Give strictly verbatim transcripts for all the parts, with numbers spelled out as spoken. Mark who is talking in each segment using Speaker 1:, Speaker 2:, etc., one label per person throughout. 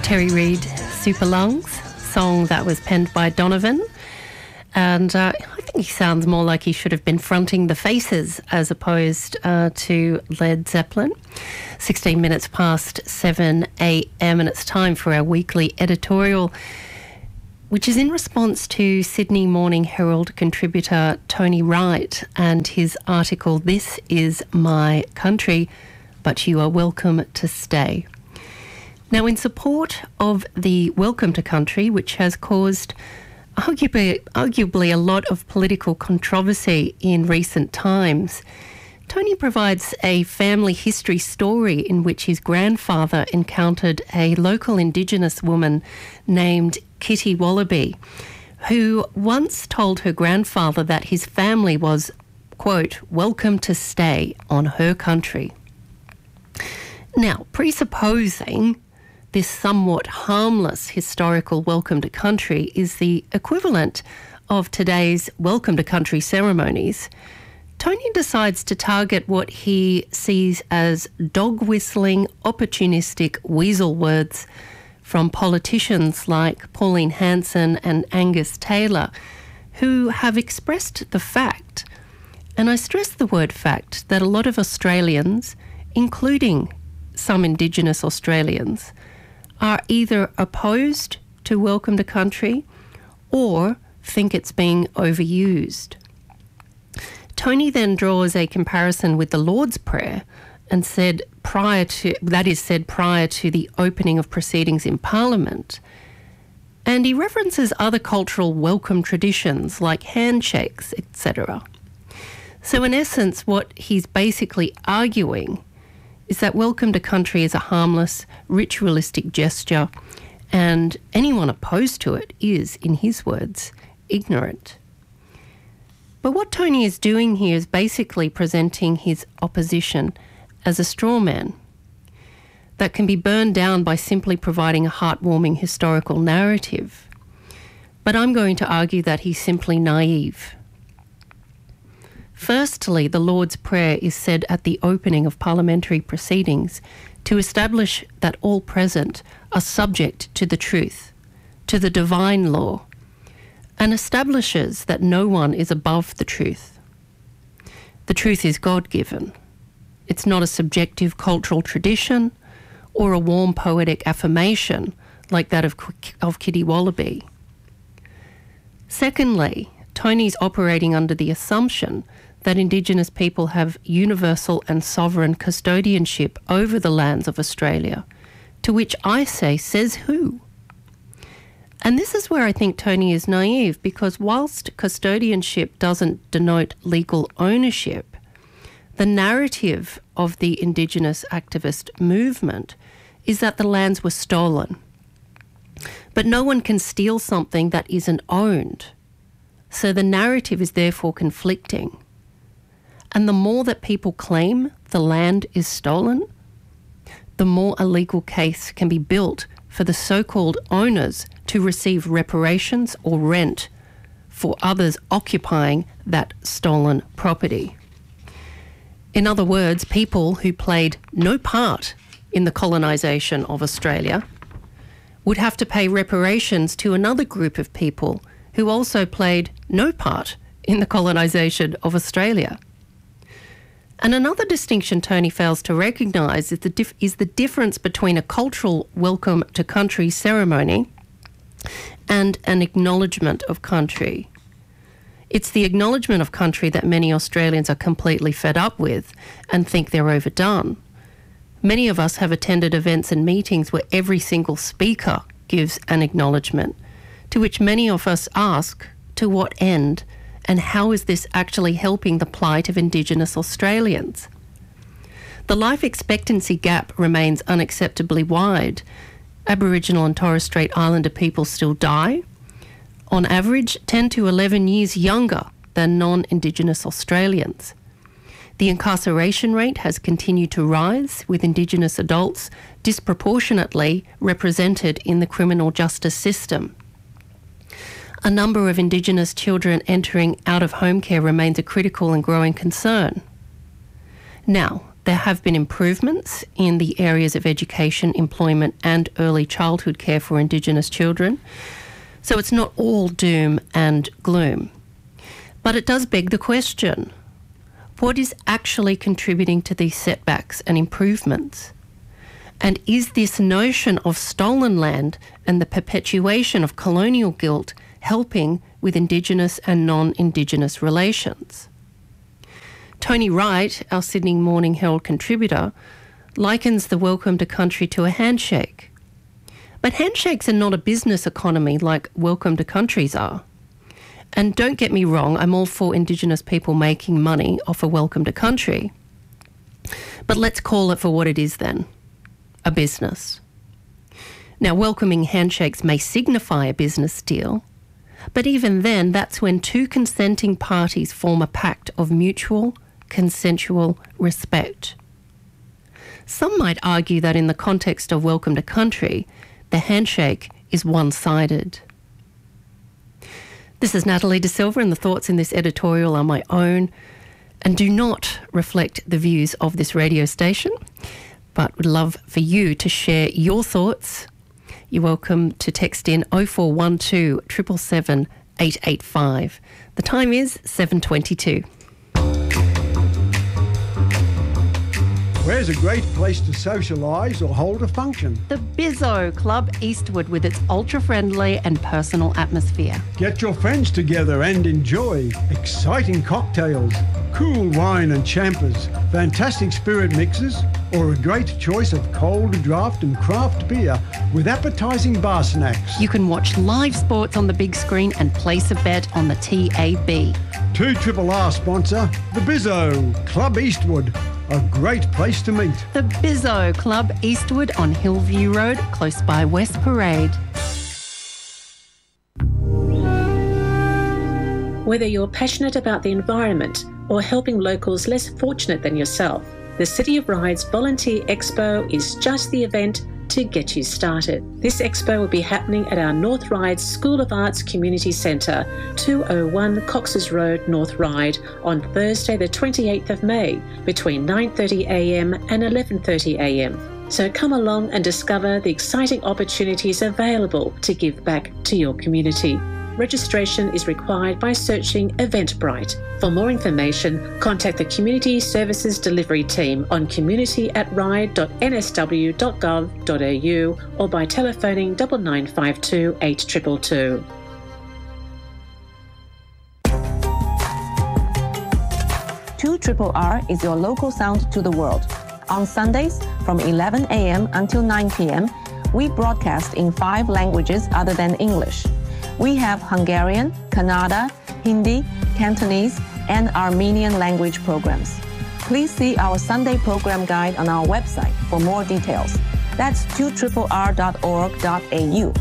Speaker 1: Terry Reid, Super Lungs, song that was penned by Donovan. And uh, I think he sounds more like he should have been fronting the Faces as opposed uh, to Led Zeppelin. sixteen minutes past seven a.m. and it's time for our weekly editorial, which is in response to Sydney Morning Herald contributor Tony Wright and his article, "This is My Country, but you are welcome to stay." Now, in support of the Welcome to Country, which has caused arguably, arguably a lot of political controversy in recent times, Tony provides a family history story in which his grandfather encountered a local Indigenous woman named Kitty Wallaby, who once told her grandfather that his family was, quote, welcome to stay on her country. Now, presupposing this somewhat harmless historical welcome to country is the equivalent of today's welcome to country ceremonies, Tony decides to target what he sees as dog-whistling, opportunistic weasel words from politicians like Pauline Hanson and Angus Taylor, who have expressed the fact, and I stress the word fact, that a lot of Australians, including some Indigenous Australians, are either opposed to welcome to country or think it's being overused. Tony then draws a comparison with the Lord's Prayer and said prior to, that is said prior to the opening of proceedings in Parliament. And he references other cultural welcome traditions like handshakes, et cetera. So in essence, what he's basically arguing is that welcome to country is a harmless, ritualistic gesture, and anyone opposed to it is, in his words, ignorant. But what Tony is doing here is basically presenting his opposition as a straw man that can be burned down by simply providing a heartwarming historical narrative. But I'm going to argue that he's simply naive. Firstly, the Lord's Prayer is said at the opening of parliamentary proceedings to establish that all present are subject to the truth, to the divine law, and establishes that no one is above the truth. The truth is God-given. It's not a subjective cultural tradition or a warm poetic affirmation like that of, of Kitty Wallaby. Secondly, Tony's operating under the assumption that Indigenous people have universal and sovereign custodianship over the lands of Australia, to which I say, says who? And this is where I think Tony is naive, because whilst custodianship doesn't denote legal ownership, the narrative of the Indigenous activist movement is that the lands were stolen. But no one can steal something that isn't owned. So the narrative is therefore conflicting. And the more that people claim the land is stolen, the more a legal case can be built for the so-called owners to receive reparations or rent for others occupying that stolen property. In other words, people who played no part in the colonisation of Australia would have to pay reparations to another group of people who also played no part in the colonisation of Australia. And another distinction Tony fails to recognise is the, dif- is the difference between a cultural welcome to country ceremony and an acknowledgement of country. It's the acknowledgement of country that many Australians are completely fed up with and think they're overdone. Many of us have attended events and meetings where every single speaker gives an acknowledgement, to which many of us ask, to what end? And how is this actually helping the plight of Indigenous Australians? The life expectancy gap remains unacceptably wide. Aboriginal and Torres Strait Islander people still die, on average ten to eleven years younger than non-Indigenous Australians. The incarceration rate has continued to rise, with Indigenous adults disproportionately represented in the criminal justice system. A number of Indigenous children entering out-of-home care remains a critical and growing concern. Now, there have been improvements in the areas of education, employment and early childhood care for Indigenous children. So it's not all doom and gloom. But it does beg the question, what is actually contributing to these setbacks and improvements? And is this notion of stolen land and the perpetuation of colonial guilt helping with Indigenous and non-Indigenous relations? Tony Wright, our Sydney Morning Herald contributor, likens the welcome to country to a handshake. But handshakes are not a business economy like welcome to countries are. And don't get me wrong, I'm all for Indigenous people making money off a welcome to country. But let's call it for what it is then, a business. Now, welcoming handshakes may signify a business deal, but even then, that's when two consenting parties form a pact of mutual, consensual respect. Some might argue that in the context of welcome to country, the handshake is one-sided. This is Natalie De Silva, and the thoughts in this editorial are my own and do not reflect the views of this radio station, but would love for you to share your thoughts. You're welcome to text in oh four one two, seven seven seven, eight eight five. The time is seven twenty-two.
Speaker 2: Where's a great place to socialise or hold a function?
Speaker 1: The Bizzo Club Eastwood, with its ultra-friendly and personal atmosphere.
Speaker 2: Get your friends together and enjoy exciting cocktails, cool wine and champers, fantastic spirit mixes, or a great choice of cold draft and craft beer with appetising bar snacks.
Speaker 1: You can watch live sports on the big screen and place a bet on the T A B.
Speaker 2: two R R sponsor, the Bizzo Club Eastwood. A great place to meet.
Speaker 1: The Bizzo Club Eastwood on Hillview Road, close by West Parade.
Speaker 3: Whether you're passionate about the environment or helping locals less fortunate than yourself, the City of Ryde's Volunteer Expo is just the event to get you started. This expo will be happening at our North Ryde School of Arts Community Centre, two oh one Cox's Road, North Ryde, on Thursday the twenty-eighth of May between nine thirty a m and eleven thirty a m. So come along and discover the exciting opportunities available to give back to your community. Registration is required by searching Eventbrite. For more information, contact the Community Services Delivery Team on community at ryde dot n s w dot gov dot a u or by telephoning nine nine five two, eight two two two.
Speaker 4: two R R R is your local sound to the world. On Sundays from eleven a m until nine p m, we broadcast in five languages other than English. We have Hungarian, Kannada, Hindi, Cantonese, and Armenian language programs. Please see our Sunday program guide on our website for more details. That's two R R R dot org dot a u.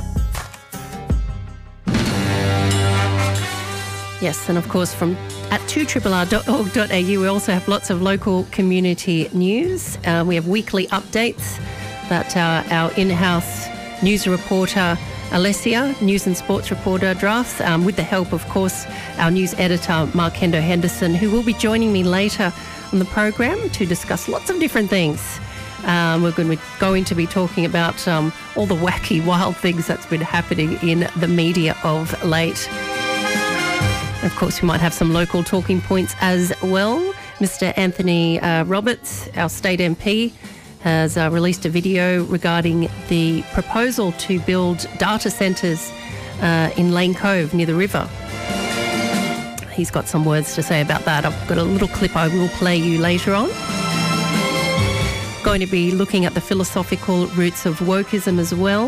Speaker 1: Yes, and of course from at two R R R dot org dot a u we also have lots of local community news. Uh, we have weekly updates that uh, our in-house news reporter Alessia, news and sports reporter, drafts, um, with the help, of course, our news editor, Mark Hendo Henderson, who will be joining me later on the program to discuss lots of different things. Um, we're going to, going to be talking about um, all the wacky, wild things that's been happening in the media of late. And of course, we might have some local talking points as well. Mister Anthony uh, Roberts, our state M P, has uh, released a video regarding the proposal to build data centres uh, in Lane Cove near the river. He's got some words to say about that. I've got a little clip I will play you later on. Going to be looking at the philosophical roots of wokeism as well.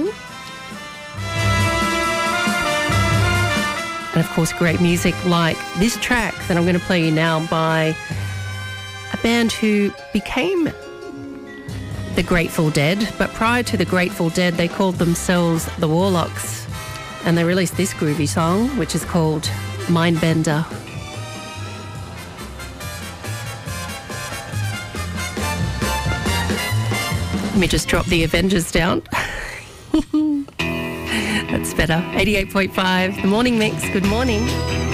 Speaker 1: And of course, great music like this track that I'm going to play you now by a band who became the Grateful Dead, but prior to the Grateful Dead, they called themselves the Warlocks, and they released this groovy song, which is called Mindbender. Let me just drop the Avengers down. That's better. eighty-eight point five, The Morning Mix. Good morning.